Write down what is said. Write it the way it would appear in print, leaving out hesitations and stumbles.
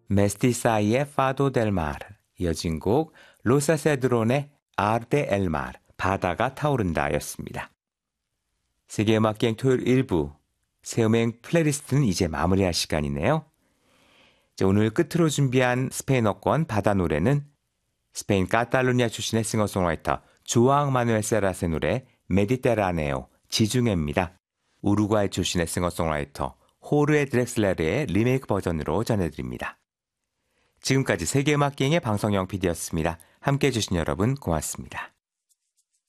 메스티사이의 파도 델 마르, 이어진 곡 로사 세드론의 아르데 엘 마르, 바다가 타오른다 였습니다. 세계음악여행 토요일 1부, 새음행 플레이리스트는 이제 마무리할 시간이네요. 오늘 끝으로 준비한 스페인어권 바다 노래는 스페인 카탈루냐 출신의 싱어송라이터 조앙 마누엘 세라스의 노래 메디테라네오, 지중해입니다. 우루과이 출신의 싱어송라이터 호르에 드렉슬레르의 리메이크 버전으로 전해드립니다. 지금까지 세계음악여행의 방송영 PD였습니다. 함께해 주신 여러분 고맙습니다.